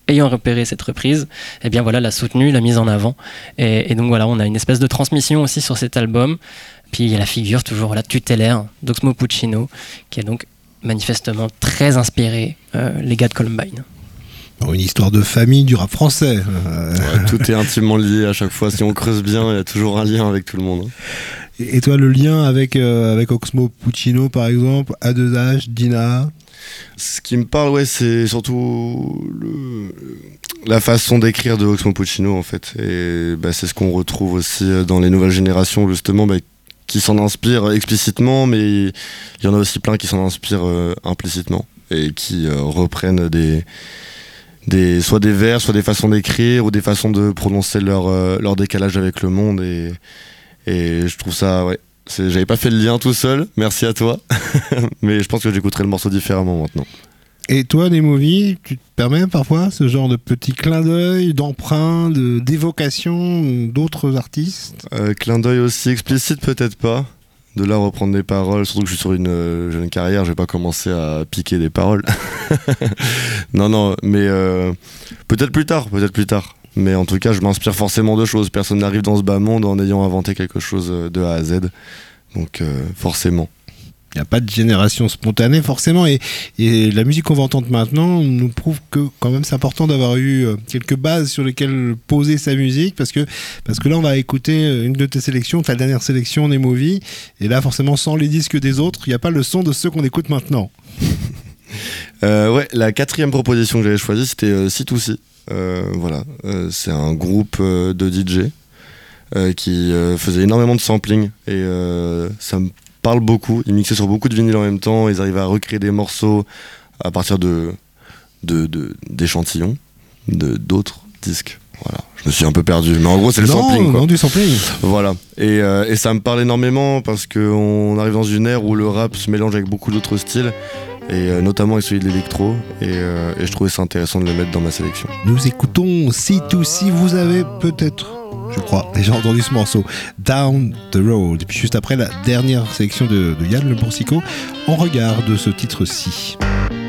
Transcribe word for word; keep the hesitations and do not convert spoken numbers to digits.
ayant repéré cette reprise, eh bien voilà, l'a soutenue, l'a mise en avant. Et, et donc voilà, on a une espèce de transmission aussi sur cet album. Puis il y a la figure toujours voilà, tutélaire d'Oxmo Puccino, qui est donc manifestement très inspiré euh, les gars de Columbine. Bon, une histoire de famille du rap français. Euh... Ouais, tout est intimement lié à chaque fois. Si on creuse bien, il y a toujours un lien avec tout le monde. Et toi, le lien avec, euh, avec Oxmo Puccino, par exemple, A deux H, Dina? Ce qui me parle, ouais, c'est surtout le, la façon d'écrire de Oxmo Puccino, en fait. Et bah, c'est ce qu'on retrouve aussi dans les nouvelles générations, justement, bah, qui s'en inspirent explicitement, mais il y en a aussi plein qui s'en inspirent euh, implicitement et qui euh, reprennent des, des, soit des vers, soit des façons d'écrire ou des façons de prononcer leur, euh, leur décalage avec le monde. Et, et je trouve ça, ouais. C'est, j'avais pas fait le lien tout seul, merci à toi, mais je pense que j'écouterai le morceau différemment maintenant. Et toi, Nemovi, tu te permets parfois ce genre de petit clin d'œil, d'emprunt, de, d'évocation d'autres artistes? euh, Clin d'œil aussi explicite, peut-être pas. De là reprendre des paroles, surtout que je suis sur une euh, jeune carrière, je vais pas commencer à piquer des paroles. non, non, mais euh, peut-être plus tard, peut-être plus tard. Mais en tout cas, je m'inspire forcément de choses. Personne n'arrive dans ce bas monde en ayant inventé quelque chose de A à Z. Donc euh, forcément. Il n'y a pas de génération spontanée forcément. Et, et la musique qu'on va entendre maintenant nous prouve que quand même c'est important d'avoir eu quelques bases sur lesquelles poser sa musique. Parce que, parce que là, on va écouter une de tes sélections, ta dernière sélection, Nemovi. Et là, forcément, sans les disques des autres, il n'y a pas le son de ceux qu'on écoute maintenant. euh, ouais, la quatrième proposition que j'avais choisie, c'était euh, C deux C. Euh, voilà, euh, c'est un groupe euh, de D J euh, qui euh, faisait énormément de sampling et euh, ça me parle beaucoup. Ils mixaient sur beaucoup de vinyles en même temps, ils arrivaient à recréer des morceaux à partir de, de, de d'échantillons de, d'autres disques. Voilà, je me suis un peu perdu, mais en gros c'est le non, sampling. Quoi. Non, du sampling. Voilà, et, euh, et ça me parle énormément parce qu'on arrive dans une ère où le rap se mélange avec beaucoup d'autres styles. Et euh, notamment avec celui de l'électro, et, euh, et je trouvais ça intéressant de le mettre dans ma sélection. Nous écoutons C deux C, vous avez peut-être, je crois, déjà entendu ce morceau, Down the Road. Et puis juste après, la dernière sélection de, de Yann Le Boursicot, en regard de ce titre-ci.